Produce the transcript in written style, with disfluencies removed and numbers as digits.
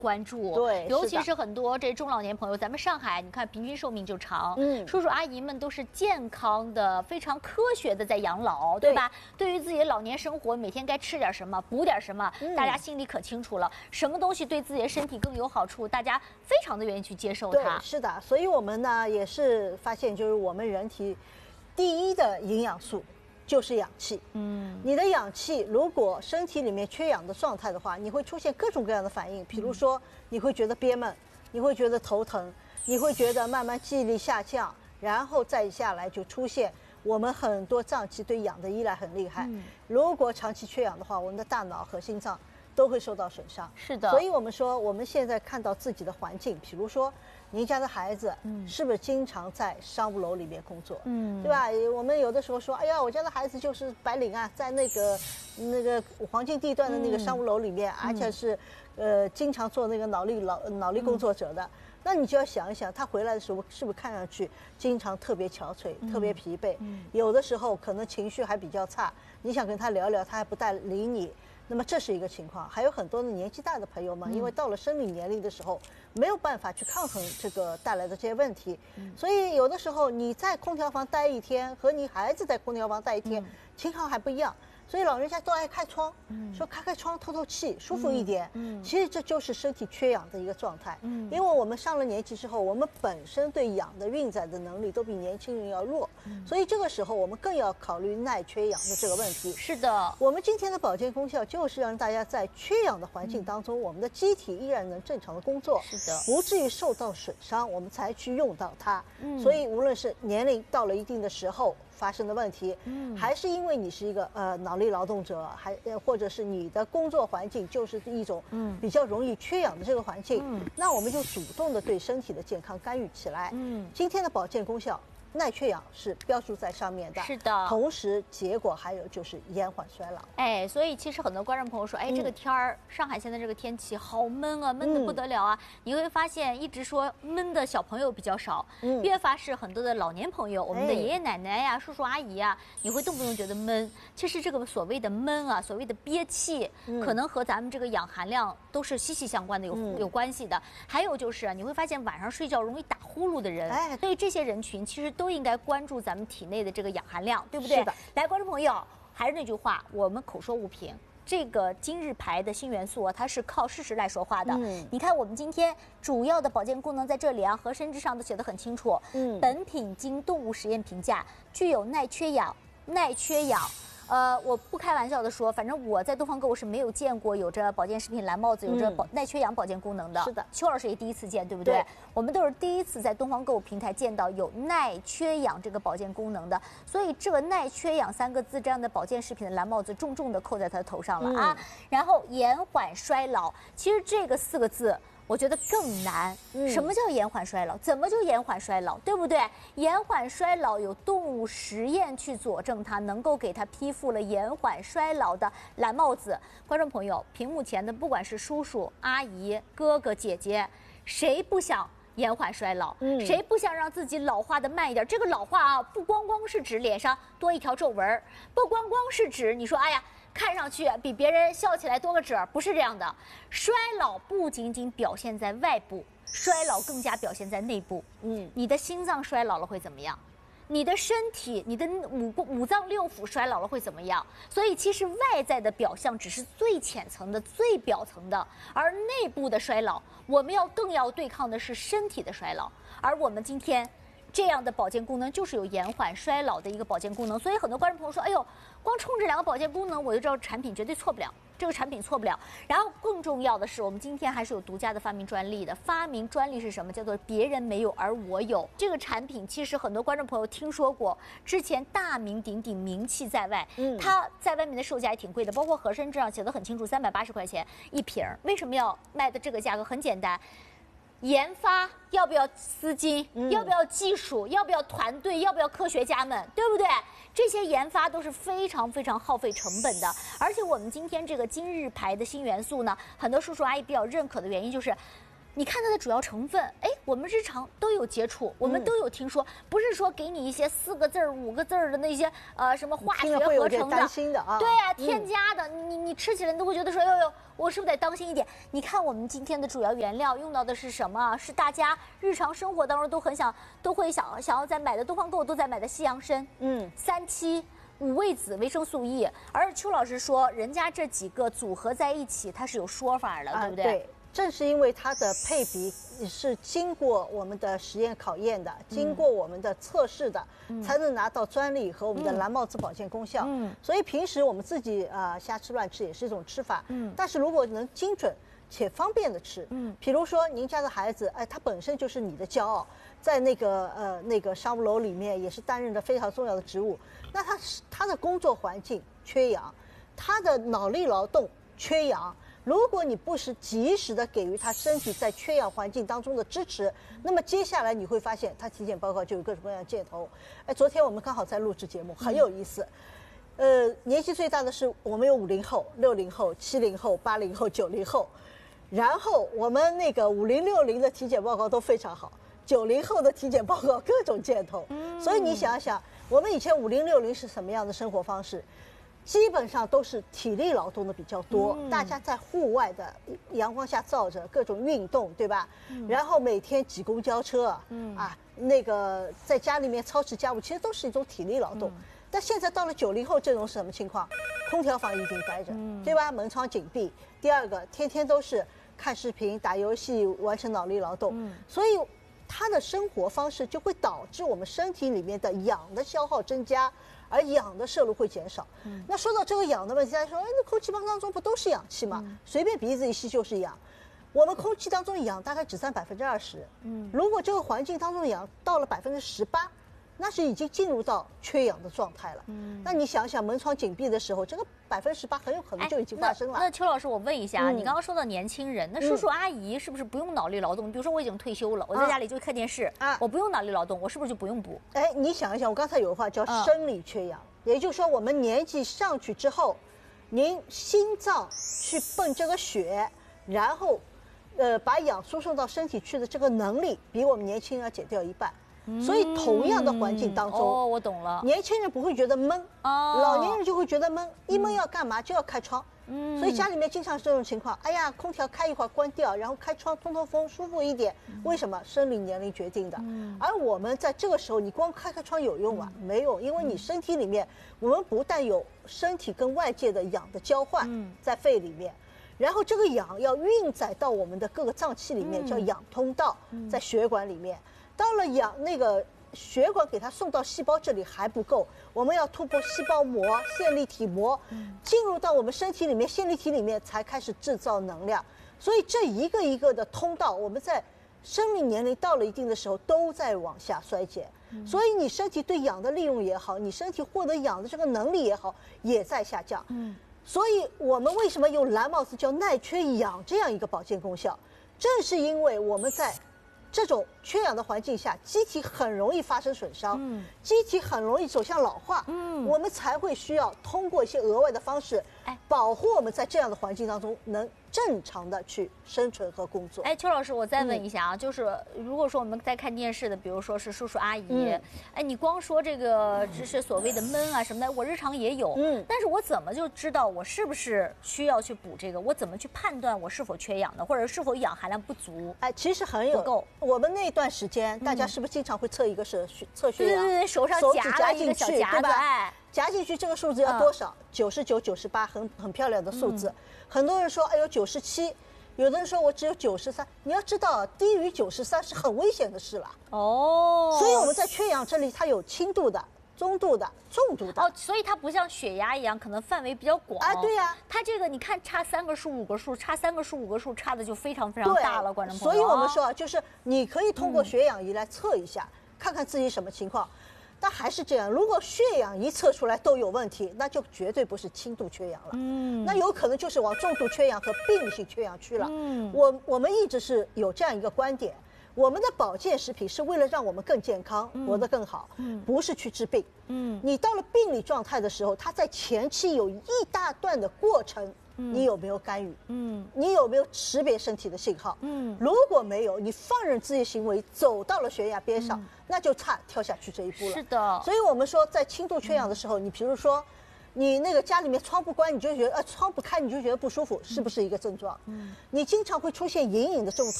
关注， 对， 尤其是很多这中老年朋友，咱们上海你看平均寿命就长，叔叔阿姨们都是健康的、非常科学的在养老，对吧？对于自己的老年生活，每天该吃点什么，补点什么，大家心里可清楚了。什么东西对自己的身体更有好处，大家非常的愿意去接受它。 对，是的，所以我们呢也是发现，就是我们人体第一的营养素就是氧气。你的氧气如果身体里面缺氧的状态的话，你会出现各种各样的反应，比如说你会觉得憋闷，你会觉得头疼，你会觉得慢慢记忆力下降，然后再下来就出现我们很多脏器对氧的依赖很厉害。如果长期缺氧的话，我们的大脑和心脏都会受到损伤。 是的， 所以我们说，我们现在看到自己的环境，比如说您家的孩子，是不是经常在商务楼里面工作？对吧？我们有的时候说，哎呀，我家的孩子就是白领啊，在那个黄金地段的那个商务楼里面，而且是，经常做那个脑力工作者的。那你就要想一想，他回来的时候是不是看上去经常特别憔悴、特别疲惫？有的时候可能情绪还比较差，你想跟他聊聊，他还不带理你。那么这是一个情况，还有很多的年纪大的朋友们，因为到了生理年龄的时候，没有办法去抗衡这个带来的这些问题，所以有的时候你在空调房待一天，和你孩子在空调房待一天，情况还不一样。所以老人家都爱开窗，说开窗透透气，舒服一点。其实这就是身体缺氧的一个状态。因为我们上了年纪之后，我们本身对氧的运载的能力都比年轻人要弱，所以这个时候我们更要考虑耐缺氧的这个问题。 是的， 我们今天的保健功效就是让大家在缺氧的环境当中，我们的机体依然能正常的工作， 是的， 不至于受到损伤，我们才去用到它。所以无论是年龄到了一定的时候发生的问题，还是因为你是一个脑力劳动者，或者是你的工作环境就是一种比较容易缺氧的这个环境，那我们就主动的对身体的健康干预起来。今天的保健功效，耐缺氧是标注在上面的， 是的。 同时结果还有就是延缓衰老。 哎，所以其实很多观众朋友说，哎，这个天儿，上海现在这个天气好闷啊，闷得不得了啊。你会发现，一直说闷的小朋友比较少，越发是很多的老年朋友，我们的爷爷奶奶呀、叔叔阿姨呀，你会动不动觉得闷。其实这个所谓的闷啊，所谓的憋气，可能和咱们这个氧含量都是息息相关的，有关系的。还有就是你会发现晚上睡觉容易打呼噜的人，所以这些人群其实都应该关注咱们体内的这个氧含量，对不对？ 是的。 来，观众朋友，还是那句话，我们口说无凭。这个今日牌的新元素啊，它是靠事实来说话的。你看我们今天主要的保健功能在这里啊，盒身之上都写得很清楚。本品经动物实验评价，具有耐缺氧。我不开玩笑的说，反正我在东方购物是没有见过有着保健食品蓝帽子有着耐缺氧保健功能的。 是的， 邱老师也第一次见，对不对？我们都是第一次在东方购物平台见到有耐缺氧这个保健功能的，所以这个耐缺氧3个字这样的保健食品的蓝帽子重重的扣在他的头上了啊。然后延缓衰老，其实这个4个字我觉得更难。什么叫延缓衰老？怎么就延缓衰老？对不对？延缓衰老有动物实验去佐证它，能够给它批复了延缓衰老的蓝帽子。观众朋友，屏幕前的不管是叔叔、阿姨、哥哥、姐姐，谁不想延缓衰老？谁不想让自己老化的慢一点？这个老化啊，不光光是指脸上多一条皱纹，不光光是指你说哎呀，看上去比别人笑起来多个褶，不是这样的。衰老不仅仅表现在外部，衰老更加表现在内部。你的心脏衰老了会怎么样？你的身体，你的五脏六腑衰老了会怎么样？所以其实外在的表象只是最浅层的、最表层的，而内部的衰老，我们更要对抗的是身体的衰老。而我们今天这样的保健功能就是有延缓衰老的一个保健功能，所以很多观众朋友说，哎呦，光冲这2个保健功能，我就知道产品绝对错不了。这个产品错不了。然后更重要的是，我们今天还是有独家的发明专利的。发明专利是什么？叫做别人没有而我有。这个产品其实很多观众朋友听说过，之前大名鼎鼎，名气在外。它在外面的售价也挺贵的，包括盒身上写的很清楚，380块钱一瓶。为什么要卖的这个价格？很简单。研发要不要资金？要不要技术？要不要团队？要不要科学家们？对不对？这些研发都是非常非常耗费成本的。而且我们今天这个今日牌的新元素呢，很多叔叔阿姨比较认可的原因就是， 你看它的主要成分，哎，我们日常都有接触，我们都有听说，不是说给你一些4个字儿、5个字儿的那些什么化学合成的， 担心的啊， 对啊，添加的，你吃起来你都会觉得说，哟，我是不是得当心一点？你看我们今天的主要原料用到的是什么？是大家日常生活当中都会想要在买的东方购都在买的西洋参，3七。5味子、维生素 E， 而邱老师说，人家这几个组合在一起，它是有说法的，对不对？ 对，正是因为它的配比是经过我们的实验考验的，经过我们的测试的，才能拿到专利和我们的蓝帽子保健功效。所以平时我们自己瞎吃乱吃也是一种吃法。但是如果能精准且方便的吃，比如说您家的孩子，他本身就是你的骄傲。在那个商务楼里面也是担任着非常重要的职务，那他的工作环境缺氧，他的脑力劳动缺氧。如果你不是及时的给予他身体在缺氧环境当中的支持，那么接下来你会发现他体检报告就有各种各样的箭头。昨天我们刚好在录制节目，很有意思。年纪最大的是我们有50后、60后、70后、80后、90后，然后我们那个50、60的体检报告都非常好。90后的体检报告各种箭头，所以你想想，我们以前50、60是什么样的生活方式？基本上都是体力劳动的比较多，大家在户外的阳光下照着各种运动，对吧？然后每天挤公交车，那个在家里面操持家务，其实都是一种体力劳动。但现在到了90后这种什么情况？空调房一定待着，对吧？门窗紧闭。第二个，天天都是看视频、打游戏，完成脑力劳动，所以。他的生活方式就会导致我们身体里面的氧的消耗增加，而氧的摄入会减少。那说到这个氧的问题，大家说，那空气当中不都是氧气吗？随便鼻子一吸就是氧。我们空气当中的氧大概只占20%。如果这个环境当中的氧到了18%，那是已经进入到缺氧的状态了。那你想想，门窗紧闭的时候，这个18%很有可能就已经发生了。 那邱老师，我问一下，你刚刚说到年轻人，那叔叔阿姨是不是不用脑力劳动？比如说我已经退休了，我在家里就看电视，我不用脑力劳动，我是不是就不用补？ 你想一想，我刚才有个话叫生理缺氧，也就是说我们年纪上去之后，您心脏去泵这个血，然后把氧输送到身体去的这个能力，比我们年轻人要减掉1半。所以同样的环境当中， 我懂了。 年轻人不会觉得闷，老年人就会觉得闷，一闷要干嘛就要开窗。所以家里面经常是这种情况，哎呀，空调开一会儿关掉，然后开窗通通风，舒服一点。为什么？生理年龄决定的。而我们在这个时候，你光开窗有用吗？没有，因为你身体里面，我们不但有身体跟外界的氧的交换在肺里面。然后这个氧要运载到我们的各个脏器里面，叫氧通道，在血管里面。到了那个血管给它送到细胞这里还不够，我们要突破细胞膜、线粒体膜，进入到我们身体里面，线粒体里面才开始制造能量。所以这一个一个的通道，我们在生命年龄到了一定的时候都在往下衰减。所以你身体对氧的利用也好，你身体获得氧的这个能力也好，也在下降。所以我们为什么用蓝帽子叫耐缺氧这样一个保健功效？正是因为我们在这种缺氧的环境下，机体很容易发生损伤，机体很容易走向老化，我们才会需要通过一些额外的方式，保护我们在这样的环境当中能正常的去生存和工作。 邱老师，我再问一下啊，就是如果说我们在看电视的，比如说是叔叔阿姨，你光说这是所谓的闷啊什么的，我日常也有，但是我怎么就知道我是不是需要去补这个？我怎么去判断我是否缺氧呢？或者是否氧含量不足？ 其实很有不够。 我们那段时间，大家是不是经常会测一个测血氧？ 对，手上夹了一个小夹子， 夹进去这个数字要多少？99、98，很漂亮的数字。很多人说，哎呦97，有的人说我只有93。你要知道，低于93是很危险的事了。所以我们在缺氧这里，它有轻度的、中度的、重度的。 所以它不像血压一样，可能范围比较广。 对呀。 它这个你看，差3个数、5个数，差3个数、5个数，差的就非常非常大了，观众朋友。 所以我们说，就是你可以通过血氧仪来测一下，看看自己什么情况。但还是这样，如果血氧仪测出来都有问题，那就绝对不是轻度缺氧了。那有可能就是往重度缺氧和病理性缺氧去了。我们一直是有这样一个观点，我们的保健食品是为了让我们更健康，活得更好，不是去治病。你到了病理状态的时候，它在前期有一大段的过程你有没有干预？你有没有识别身体的信号？如果没有，你放任自己行为走到了悬崖边上，那就差跳下去这一步了。 是的， 所以我们说，在轻度缺氧的时候，你比如说，你那个家里面窗不关，你就觉得窗不开，你就觉得不舒服，是不是一个症状？你经常会出现隐隐的这种